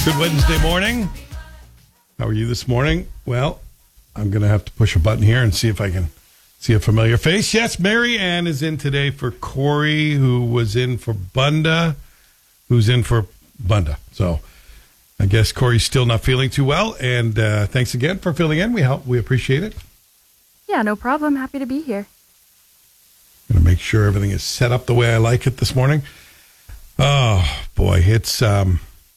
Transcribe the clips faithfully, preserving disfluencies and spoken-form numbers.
Good Wednesday morning. How are you this morning? Well, I'm going to have to push a button here and see if I can see a familiar face. Yes, Mary Ann is in today for Corey, who was in for Bunda, who's in for Bunda. So I guess Corey's still not feeling too well. And uh, thanks again for filling in. We help. We appreciate it. Yeah, no problem. Happy to be here. Going to make sure everything is set up the way I like it this morning. Oh, boy. It's um,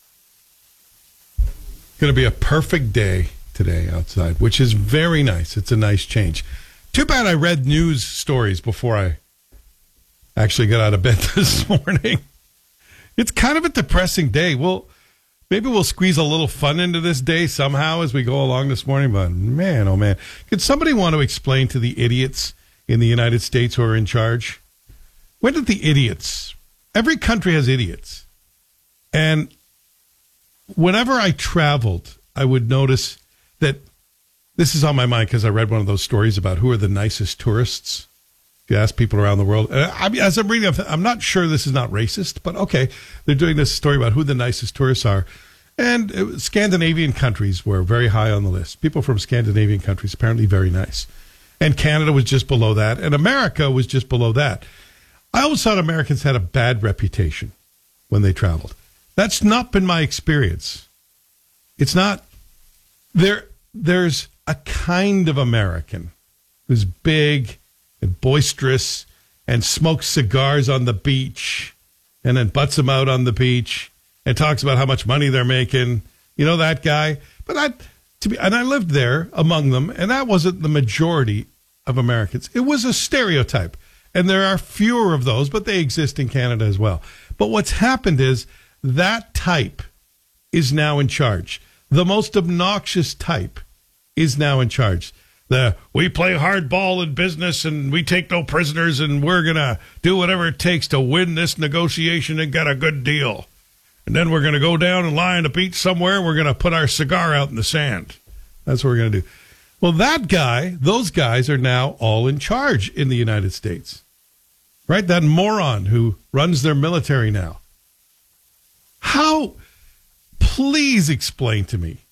going to be a perfect day today outside, which is very nice. It's a nice change. Too bad I read news stories before I actually got out of bed this morning. It's kind of a depressing day. Well, maybe we'll squeeze a little fun into this day somehow as we go along this morning. But man, oh man. Could somebody want to explain to the idiots in the United States who are in charge? When did the idiots, every country has idiots. And whenever I traveled, I would notice that this is on my mind because I read one of those stories about who are the nicest tourists. If you ask people around the world, uh, I mean, as I'm reading, I'm not sure this is not racist, but okay, they're doing this story about who the nicest tourists are. And uh, Scandinavian countries were very high on the list. People from Scandinavian countries, apparently very nice. And Canada was just below that, and America was just below that. I always thought Americans had a bad reputation when they traveled. That's not been my experience. It's not. There, there's a kind of American who's big and boisterous and smokes cigars on the beach and then butts them out on the beach and talks about how much money they're making. You know that guy? But that, to be, and I lived there among them, and that wasn't the majority of Americans. It was a stereotype. And there are fewer of those, but they exist in Canada as well. But what's happened is that type is now in charge. The most obnoxious type is now in charge. The we play hardball in business and we take no prisoners and we're going to do whatever it takes to win this negotiation and get a good deal. And then we're going to go down and lie on a beach somewhere. We're going to put our cigar out in the sand. That's what we're going to do. Well, that guy, those guys are now all in charge in the United States. Right? That moron who runs their military now. How, please explain to me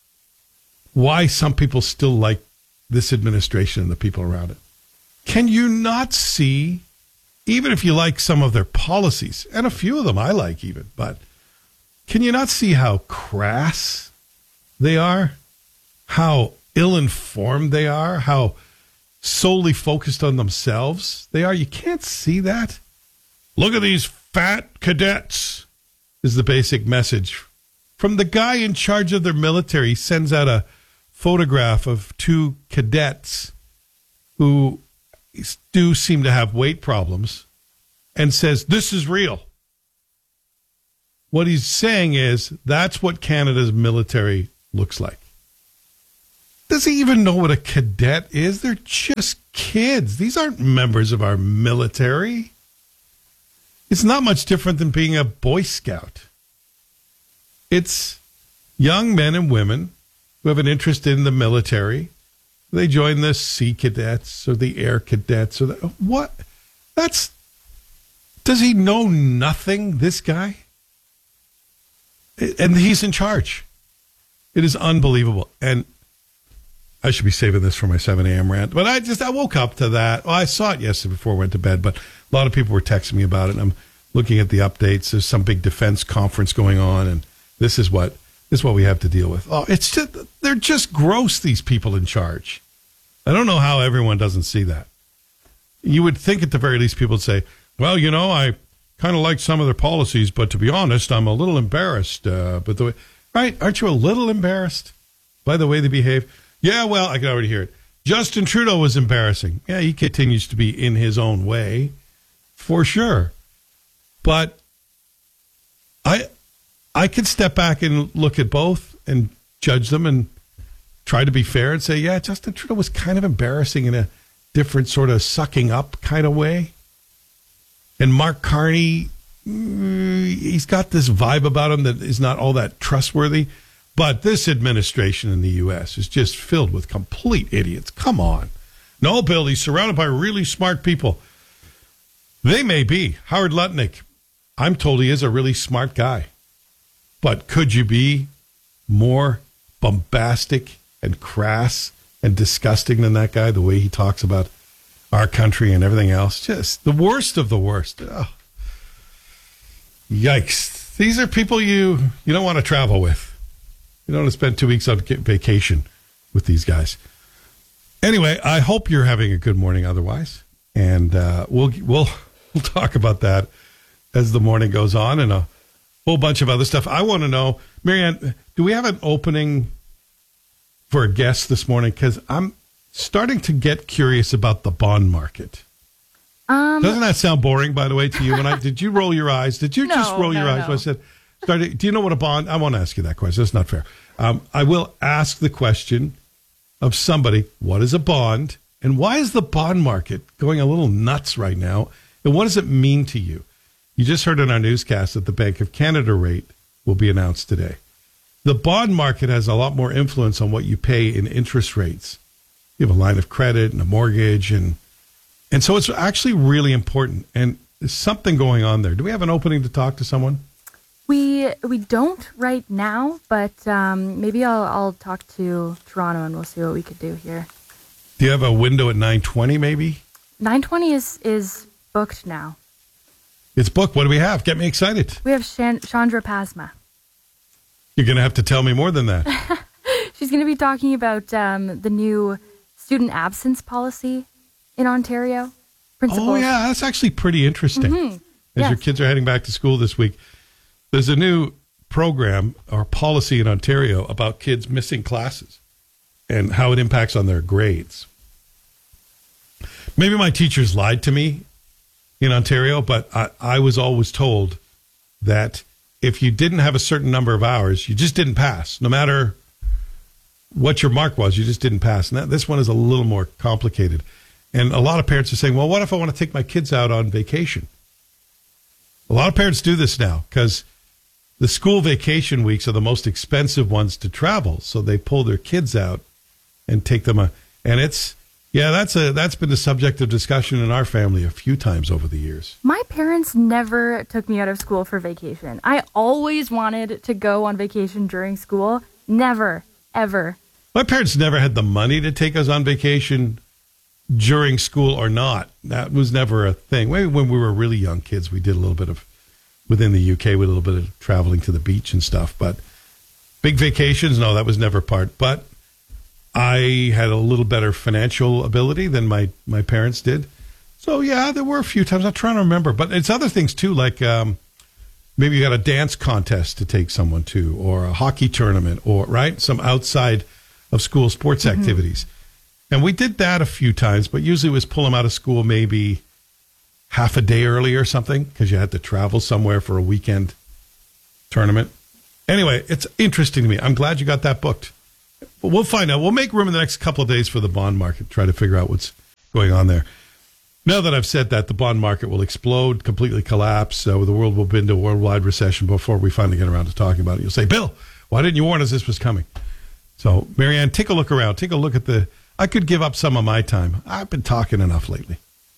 why some people still like this administration and the people around it. Can you not see, even if you like some of their policies, and a few of them I like even, but can you not see how crass they are? How ill-informed they are? How solely focused on themselves they are? You can't see that. Look at these fat cadets, is the basic message from the guy in charge of their military. He sends out a photograph of two cadets who do seem to have weight problems and says, this is real. What he's saying is that's what Canada's military looks like. Does he even know what a cadet is? They're just kids. These aren't members of our military. It's not much different than being a Boy Scout. It's young men and women who have an interest in the military. They join the Sea Cadets or the Air Cadets or the, what? That's, does he know nothing, this guy? And he's in charge. It is unbelievable. And I should be saving this for my seven a.m. rant. But I just, I woke up to that. Well, I saw it yesterday before I went to bed, but a lot of people were texting me about it. And I'm looking at the updates. There's some big defense conference going on. And this is what, this is what we have to deal with. Oh, it's just, they're just gross, these people in charge. I don't know how everyone doesn't see that. You would think at the very least people would say, well, you know, I kind of like some of their policies, but to be honest, I'm a little embarrassed. Uh, but the way, right? Aren't you a little embarrassed by the way they behave? Yeah, well, I can already hear it. Justin Trudeau was embarrassing. Yeah, he continues to be in his own way, for sure. But I I could step back and look at both and judge them and try to be fair and say, yeah, Justin Trudeau was kind of embarrassing in a different sort of sucking up kind of way. And Mark Carney, he's got this vibe about him that is not all that trustworthy. But this administration in the U S is just filled with complete idiots. Come on. No, Bill, he's surrounded by really smart people. They may be. Howard Lutnick, I'm told he is a really smart guy. But could you be more bombastic and crass and disgusting than that guy, the way he talks about our country and everything else? Just the worst of the worst. Oh. Yikes. These are people you, you don't want to travel with. You don't want to spend two weeks on vacation with these guys. Anyway, I hope you're having a good morning otherwise. And uh, we'll, we'll, we'll talk about that as the morning goes on and a whole bunch of other stuff. I want to know, Marianne, do we have an opening for a guest this morning? Because I'm starting to get curious about the bond market. Um, Doesn't that sound boring, by the way, to you? When I did you roll your eyes? Did you No, just roll no, your eyes no. when I said, started, do you know what a bond? I won't ask you that question. That's not fair. Um, I will ask the question of somebody, what is a bond? And why is the bond market going a little nuts right now? And what does it mean to you? You just heard in our newscast that the Bank of Canada rate will be announced today. The bond market has a lot more influence on what you pay in interest rates. You have a line of credit and a mortgage, and and so it's actually really important. And there's something going on there. Do we have an opening to talk to someone? we we don't right now, but um, maybe I'll I'll talk to Toronto and we'll see what we could do here. Do you have a window at nine twenty maybe? nine twenty is is booked now. It's booked. What do we have? Get me excited. We have Shan- Chandra Pasma. You're going to have to tell me more than that. She's going to be talking about um, the new student absence policy in Ontario. Principals. Oh, yeah. That's actually pretty interesting. Mm-hmm. As Yes. your kids are heading back to school this week, there's a new program or policy in Ontario about kids missing classes and how it impacts on their grades. Maybe my teachers lied to me in Ontario, but I, I was always told that if you didn't have a certain number of hours, you just didn't pass. No matter what your mark was, you just didn't pass. And that, this one is a little more complicated. And a lot of parents are saying, well, what if I want to take my kids out on vacation? A lot of parents do this now because the school vacation weeks are the most expensive ones to travel. So they pull their kids out and take them. A, and it's, yeah, that's a that's been the subject of discussion in our family a few times over the years. My parents never took me out of school for vacation. I always wanted to go on vacation during school. Never, ever. My parents never had the money to take us on vacation during school or not. That was never a thing. Maybe when we were really young kids, we did a little bit of, within the U K, with a little bit of traveling to the beach and stuff. But big vacations, no, that was never part. But I had a little better financial ability than my, my parents did. So, yeah, there were a few times. I'm trying to remember. But it's other things, too, like um, maybe you got a dance contest to take someone to or a hockey tournament or, right, some outside of school sports Mm-hmm. activities. And we did that a few times, but usually it was pull them out of school maybe half a day early or something because you had to travel somewhere for a weekend tournament. Anyway, it's interesting to me. I'm glad you got that booked. But we'll find out. We'll make room in the next couple of days for the bond market, try to figure out what's going on there. Now that I've said that, the bond market will explode, completely collapse. Uh, the world will be into a worldwide recession before we finally get around to talking about it. You'll say, Bill, why didn't you warn us this was coming? So, Marianne, take a look around. Take a look at the... I could give up some of my time. I've been talking enough lately.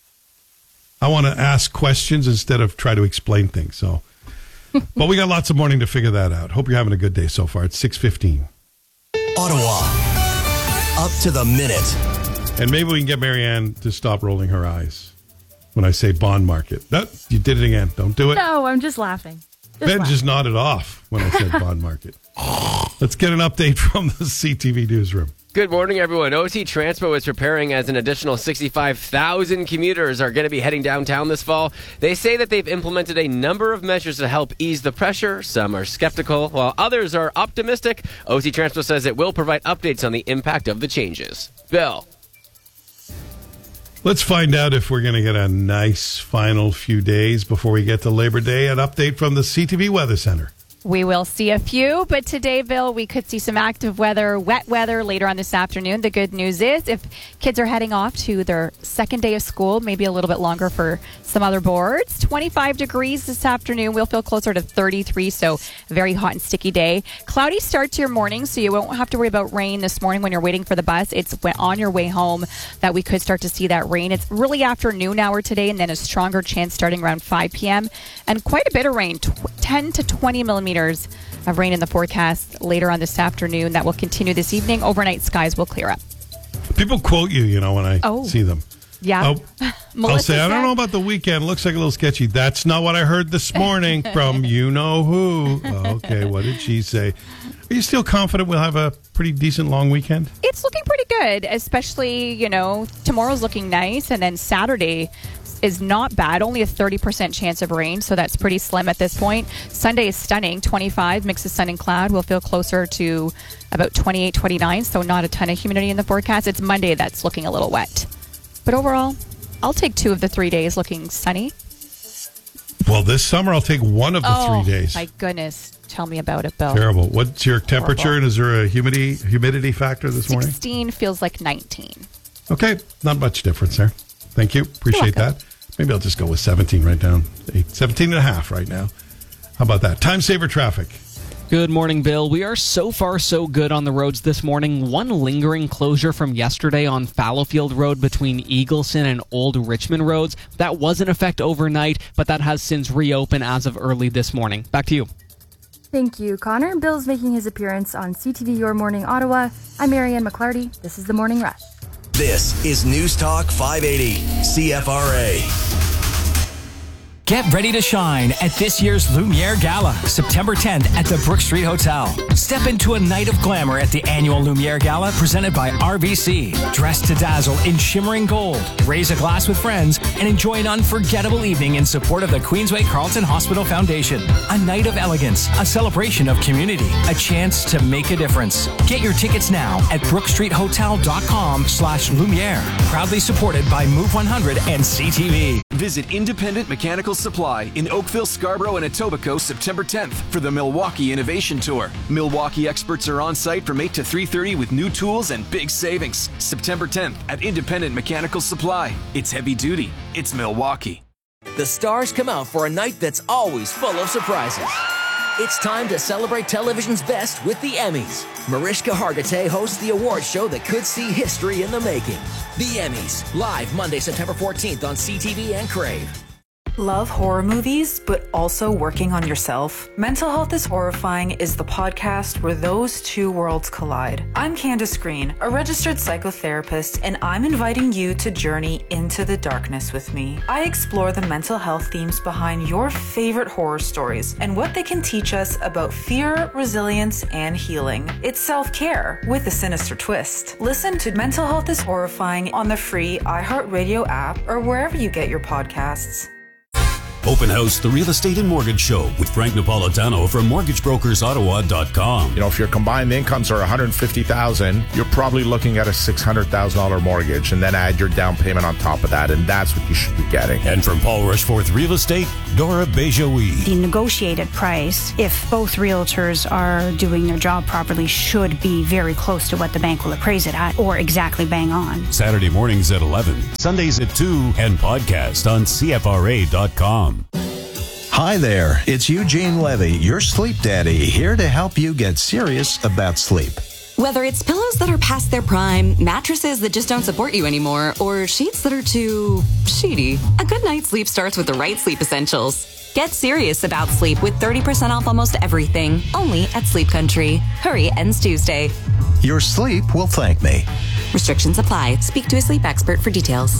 I want to ask questions instead of try to explain things. So, but we got lots of morning to figure that out. Hope you're having a good day so far. It's six fifteen. Ottawa, up to the minute. And maybe we can get Marianne to stop rolling her eyes when I say bond market. That, you did it again. Don't do it. No, I'm just laughing. Just Ben laughing. just nodded off when I said bond market. Let's get an update from the C T V newsroom. Good morning, everyone. O T Transpo is preparing as an additional sixty-five thousand commuters are going to be heading downtown this fall. They say that they've implemented a number of measures to help ease the pressure. Some are skeptical, while others are optimistic. O T Transpo says it will provide updates on the impact of the changes. Bill. Let's find out if we're going to get a nice final few days before we get to Labor Day. An update from the C T V Weather Center. We will see a few, but today, Bill, we could see some active weather, wet weather later on this afternoon. The good news is if kids are heading off to their second day of school, maybe a little bit longer for some other boards, twenty-five degrees this afternoon. We'll feel closer to thirty-three, so very hot and sticky day. Cloudy start to your morning, so you won't have to worry about rain this morning when you're waiting for the bus. It's on your way home that we could start to see that rain. It's really afternoon hour today, and then a stronger chance starting around five p.m. and quite a bit of rain, ten to twenty millimeters of rain in the forecast later on this afternoon. That will continue this evening. Overnight skies will clear up. People quote you, you know, when I Oh. see them. Yeah. Oh, I'll say, I don't know about the weekend. Looks like a little sketchy. That's not what I heard this morning from you know who. Oh, okay, what did she say? Are you still confident we'll have a pretty decent long weekend? It's looking pretty good, especially, you know, tomorrow's looking nice, and then Saturday is not bad. Only a thirty percent chance of rain, so that's pretty slim at this point. Sunday is stunning, twenty-five, mix of sun and cloud. We'll feel closer to about twenty-eight, twenty-nine, so not a ton of humidity in the forecast. It's Monday that's looking a little wet. But overall, I'll take two of the three days looking sunny. Well, this summer I'll take one of the Oh, three days. my goodness. Tell me about it, Bill. Terrible. What's your temperature, Horrible. and is there a humidity humidity factor this morning? sixteen feels like nineteen. Okay, not much difference there. Thank you. Appreciate welcome. that. Maybe I'll just go with seventeen right down. Eight, seventeen and a half right now. How about that? Time saver traffic. Good morning, Bill. We are so far so good on the roads this morning. One lingering closure from yesterday on Fallowfield Road between Eagleson and Old Richmond Roads. That was in effect overnight, but that has since reopened as of early this morning. Back to you. Thank you, Connor. Bill's making his appearance on C T V Your Morning Ottawa. I'm Marianne McClarty. This is The Morning Rush. This is News Talk five eighty, C F R A. Get ready to shine at this year's Lumiere Gala, September tenth at the Brook Street Hotel. Step into a night of glamour at the annual Lumiere Gala presented by R B C. Dress to dazzle in shimmering gold, raise a glass with friends, and enjoy an unforgettable evening in support of the Queensway Carleton Hospital Foundation. A night of elegance, a celebration of community, a chance to make a difference. Get your tickets now at brookstreethotel.com slash Lumiere. Proudly supported by Move one hundred and C T V. Visit Independent Mechanical Supply in Oakville, Scarborough, and Etobicoke September tenth for the Milwaukee Innovation Tour. Milwaukee experts are on site from eight to three thirty with new tools and big savings. September tenth at Independent Mechanical Supply. It's heavy duty. It's Milwaukee. The stars come out for a night that's always full of surprises. It's time to celebrate television's best with the Emmys. Mariska Hargitay hosts the award show that could see history in the making. The Emmys, live Monday, September fourteenth on C T V and Crave. Love horror movies, but also working on yourself? Mental Health is Horrifying is the podcast where those two worlds collide. I'm Candace Green, a registered psychotherapist, and I'm inviting you to journey into the darkness with me. I explore the mental health themes behind your favorite horror stories and what they can teach us about fear, resilience, and healing. It's self-care with a sinister twist. Listen to Mental Health is Horrifying on the free iHeartRadio app or wherever you get your podcasts. Open House, the Real Estate and Mortgage Show with Frank Napolitano from mortgage brokers ottawa dot com. You know, if your combined incomes are one hundred fifty thousand dollars, you're probably looking at a six hundred thousand dollars mortgage, and then add your down payment on top of that, and that's what you should be getting. And from Paul Rushforth Real Estate, Dora Bejoui. The negotiated price, if both realtors are doing their job properly, should be very close to what the bank will appraise it at, or exactly bang on. Saturday mornings at eleven, Sundays at two, and podcast on C F R A dot com. Hi there, it's Eugene Levy, your sleep daddy, here to help you get serious about sleep. Whether it's pillows that are past their prime, mattresses that just don't support you anymore, or sheets that are too sheety, a good night's sleep starts with the right sleep essentials. Get serious about sleep with thirty percent off almost everything, only at Sleep Country. Hurry, ends Tuesday. Your sleep will thank me. Restrictions apply. Speak to a sleep expert for details.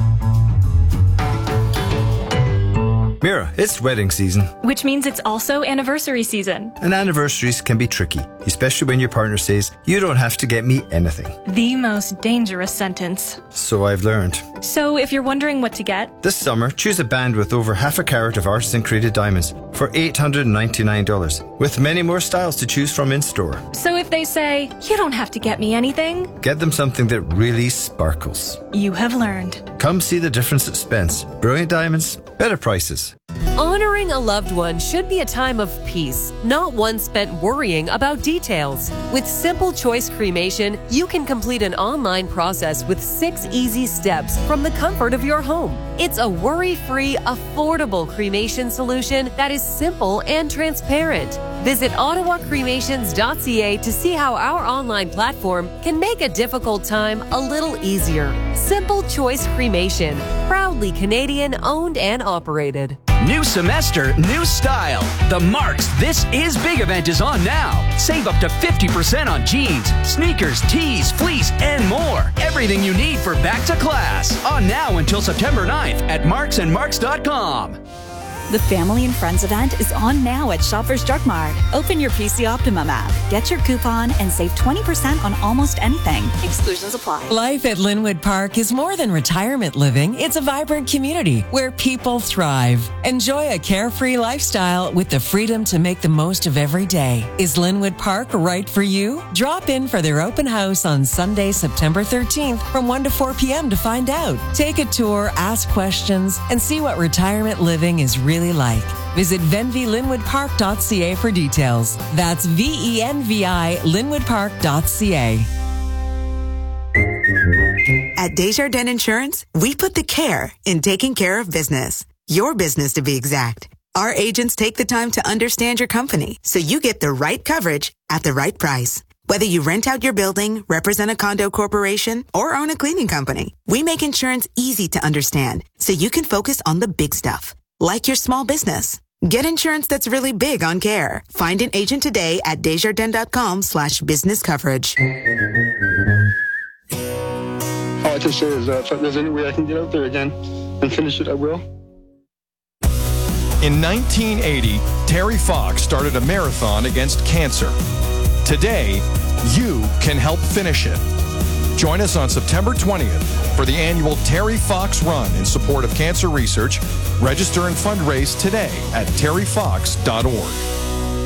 Mira, it's wedding season. Which means it's also anniversary season. And anniversaries can be tricky, especially when your partner says, you don't have to get me anything. The most dangerous sentence. So I've learned. So if you're wondering what to get, this summer, choose a band with over half a carat of artisan created diamonds for eight hundred ninety-nine dollars, with many more styles to choose from in store. So if they say, you don't have to get me anything, get them something that really sparkles. You have learned. Come see the difference at Spence. Brilliant diamonds, better prices. Honoring a loved one should be a time of peace, not one spent worrying about details. With Simple Choice Cremation, you can complete an online process with six easy steps from the comfort of your home. It's a worry-free, affordable cremation solution that is simple and transparent. Visit ottawa cremations dot c a to see how our online platform can make a difficult time a little easier. Simple Choice Cremation, proudly Canadian owned and operated. New semester, new style. The Marks This Is Big event is on now. Save up to fifty percent on jeans, sneakers, tees, fleece, and more. Everything you need for back to class. On now until September ninth at marks and marks dot com. The Family and Friends event is on now at Shoppers Drug Mart. Open your P C Optimum app, get your coupon, and save twenty percent on almost anything. Exclusions apply. Life at Linwood Park is more than retirement living. It's a vibrant community where people thrive. Enjoy a carefree lifestyle with the freedom to make the most of every day. Is Linwood Park right for you? Drop in for their open house on Sunday, September thirteenth from one to four p.m. to find out. Take a tour, ask questions, and see what retirement living is really like. Visit venvi linwood park dot c a for details. That's V E N V I linwood park dot c a. At Desjardins Insurance, we put the care in taking care of business. Your business, to be exact. Our agents take the time to understand your company so you get the right coverage at the right price. Whether you rent out your building, represent a condo corporation, or own a cleaning company, we make insurance easy to understand so you can focus on the big stuff, like your small business. Get insurance that's really big on care. Find an agent today at desjardins.com slash business coverage. All I can say is uh, if there's any way I can get out there again and finish it, I will. In nineteen eighty, Terry Fox started a marathon against cancer. Today, you can help finish it. Join us on September twentieth for the annual Terry Fox Run in support of cancer research. Register and fundraise today at terry fox dot org.